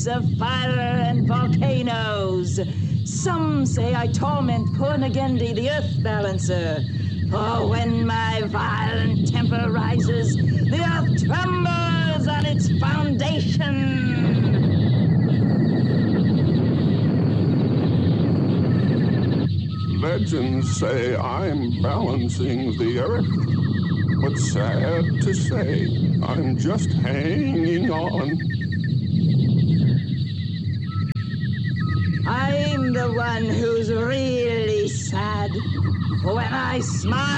ice of fire and volcanoes. Some say I torment Purnagendi, the earth balancer. For when my violent temper rises, the earth trembles on its foundation. Legends say I'm balancing the earth, but sad to say, I'm just hanging on. I'm the one who's really sad. When I smile,